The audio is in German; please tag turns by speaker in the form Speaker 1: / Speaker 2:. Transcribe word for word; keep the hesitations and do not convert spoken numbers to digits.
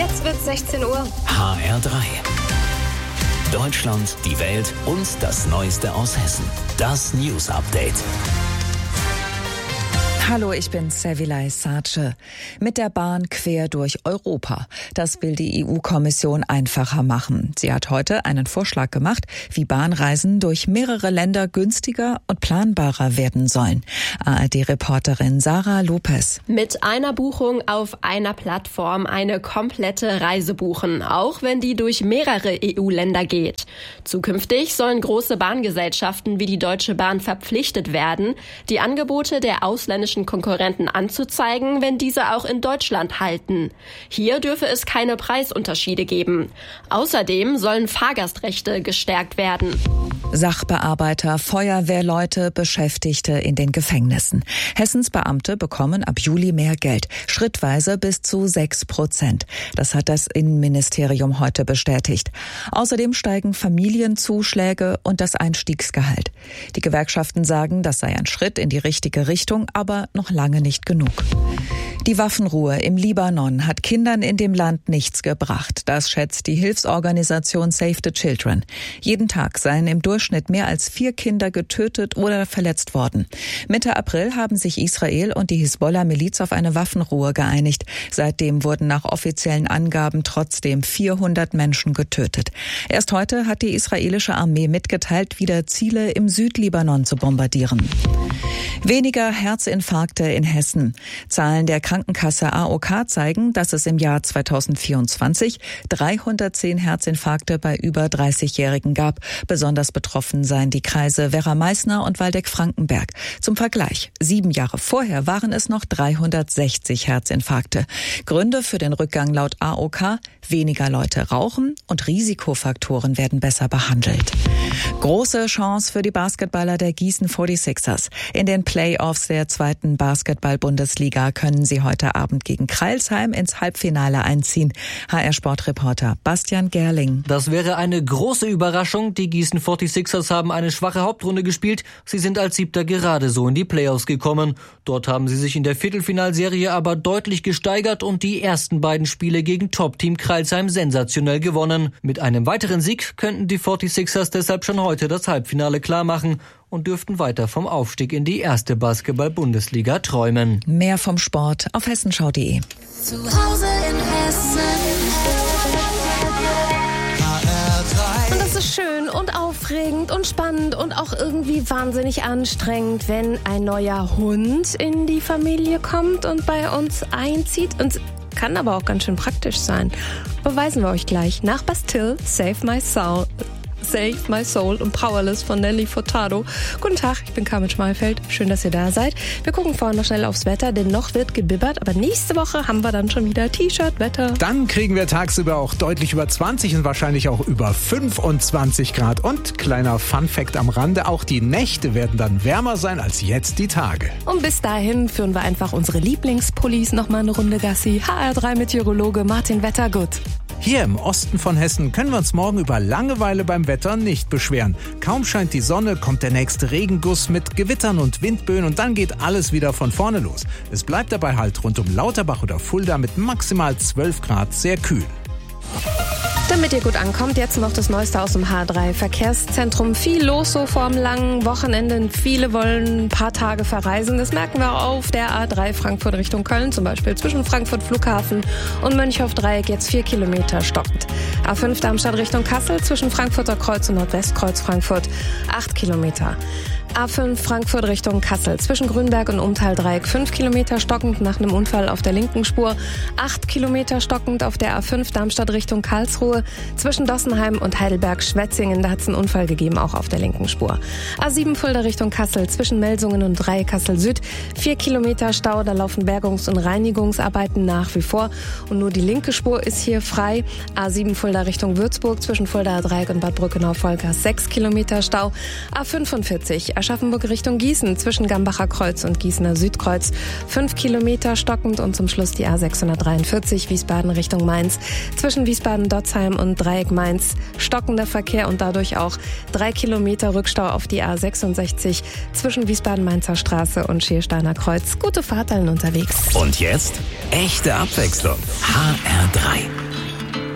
Speaker 1: Jetzt wird's sechzehn Uhr.
Speaker 2: H R drei. Deutschland, die Welt und das Neueste aus Hessen. Das News Update.
Speaker 3: Hallo, ich bin Sevilay Sace. Mit der Bahn quer durch Europa. Das will die E U-Kommission einfacher machen. Sie hat heute einen Vorschlag gemacht, wie Bahnreisen durch mehrere Länder günstiger und planbarer werden sollen. A R D-Reporterin Sarah Lopez.
Speaker 4: Mit einer Buchung auf einer Plattform eine komplette Reise buchen, auch wenn die durch mehrere E U-Länder geht. Zukünftig sollen große Bahngesellschaften wie die Deutsche Bahn verpflichtet werden, die Angebote der ausländischen Konkurrenten anzuzeigen, wenn diese auch in Deutschland halten. Hier dürfe es keine Preisunterschiede geben. Außerdem sollen Fahrgastrechte gestärkt werden.
Speaker 3: Sachbearbeiter, Feuerwehrleute, Beschäftigte in den Gefängnissen. Hessens Beamte bekommen ab Juli mehr Geld, schrittweise bis zu sechs Prozent. Das hat das Innenministerium heute bestätigt. Außerdem steigen Familienzuschläge und das Einstiegsgehalt. Die Gewerkschaften sagen, das sei ein Schritt in die richtige Richtung, aber noch lange nicht genug. Die Waffenruhe im Libanon hat Kindern in dem Land nichts gebracht. Das schätzt die Hilfsorganisation Save the Children. Jeden Tag seien im Durchschnitt mehr als vier Kinder getötet oder verletzt worden. Mitte April haben sich Israel und die Hisbollah-Miliz auf eine Waffenruhe geeinigt. Seitdem wurden nach offiziellen Angaben trotzdem vierhundert Menschen getötet. Erst heute hat die israelische Armee mitgeteilt, wieder Ziele im Südlibanon zu bombardieren. Weniger Herzinfarkte in Hessen. Zahlen der Krankenkasse A O K zeigen, dass es im Jahr zweitausendvierundzwanzig dreihundertzehn Herzinfarkte bei über dreißigjährigen gab. Besonders betroffen seien die Kreise Werra-Meißner und Waldeck-Frankenberg. Zum Vergleich, sieben Jahre vorher waren es noch dreihundertsechzig Herzinfarkte. Gründe für den Rückgang laut A O K: weniger Leute rauchen und Risikofaktoren werden besser behandelt. Große Chance für die Basketballer der Gießen forty-sixers. In den Playoffs der zweiten Basketball-Bundesliga können sie heute Abend gegen Crailsheim ins Halbfinale einziehen. H R-Sportreporter Bastian Gerling.
Speaker 5: Das wäre eine große Überraschung. Die Gießen forty-sixers haben eine schwache Hauptrunde gespielt. Sie sind als Siebter gerade so in die Playoffs gekommen. Dort haben sie sich in der Viertelfinalserie aber deutlich gesteigert und die ersten beiden Spiele gegen Top-Team Crailsheim sensationell gewonnen. Mit einem weiteren Sieg könnten die forty-sixers deshalb schon heute das Halbfinale klarmachen und dürften weiter vom Aufstieg in die erste Basketball-Bundesliga träumen.
Speaker 3: Mehr vom Sport auf hessenschau punkt de.
Speaker 6: Zu Hause in Hessen.
Speaker 1: Und das ist schön und aufregend und spannend und auch irgendwie wahnsinnig anstrengend, wenn ein neuer Hund in die Familie kommt und bei uns einzieht. Und kann aber auch ganz schön praktisch sein. Beweisen wir euch gleich nach Bastille, Save My Soul. Save My Soul und Powerless von Nelly Furtado. Guten Tag, ich bin Carmen Schmalfeld. Schön, dass ihr da seid. Wir gucken vorhin noch schnell aufs Wetter, denn noch wird gebibbert. Aber nächste Woche haben wir dann schon wieder T-Shirt-Wetter.
Speaker 7: Dann kriegen wir tagsüber auch deutlich über zwanzig und wahrscheinlich auch über fünfundzwanzig Grad. Und kleiner Fun-Fact am Rande, auch die Nächte werden dann wärmer sein als jetzt die Tage.
Speaker 1: Und bis dahin führen wir einfach unsere Lieblingspullis noch mal eine Runde Gassi. H R drei Meteorologe Martin Wettergut.
Speaker 7: Hier im Osten von Hessen können wir uns morgen über Langeweile beim Wetter nicht beschweren. Kaum scheint die Sonne, kommt der nächste Regenguss mit Gewittern und Windböen und dann geht alles wieder von vorne los. Es bleibt dabei halt rund um Lauterbach oder Fulda mit maximal zwölf Grad sehr kühl.
Speaker 1: Damit ihr gut ankommt, jetzt noch das Neueste aus dem H drei Verkehrszentrum. Viel los so vor dem langen Wochenende. Viele wollen ein paar Tage verreisen. Das merken wir auf der A drei Frankfurt Richtung Köln, zum Beispiel zwischen Frankfurt Flughafen und Mönchhof-Dreieck jetzt vier Kilometer stockend. A fünf Darmstadt Richtung Kassel zwischen Frankfurter Kreuz und Nordwestkreuz Frankfurt acht Kilometer. A fünf Frankfurt Richtung Kassel zwischen Grünberg und Umtal-Dreieck fünf Kilometer stockend nach einem Unfall auf der linken Spur. acht Kilometer stockend auf der A fünf Darmstadt Richtung Karlsruhe zwischen Dossenheim und Heidelberg-Schwetzingen. Da hat es einen Unfall gegeben, auch auf der linken Spur. A sieben Fulda Richtung Kassel zwischen Melsungen und Dreieck Kassel Süd. vier Kilometer Stau, da laufen Bergungs- und Reinigungsarbeiten nach wie vor. Und nur die linke Spur ist hier frei. A sieben Fulda Richtung Würzburg zwischen Fulda Dreieck und Bad Brückenau-Vollgast sechs Kilometer Stau. A fünfundvierzig Aschaffenburg Richtung Gießen zwischen Gambacher Kreuz und Gießener Südkreuz fünf Kilometer stockend und zum Schluss die A sechshundertdreiundvierzig Wiesbaden Richtung Mainz zwischen Wiesbaden-Dotzheim und Dreieck Mainz stockender Verkehr und dadurch auch drei Kilometer Rückstau auf die A sechsundsechzig zwischen Wiesbaden-Mainzer Straße und Schiersteiner Kreuz. Gute Fahrt allen unterwegs.
Speaker 2: Und jetzt echte Abwechslung. H R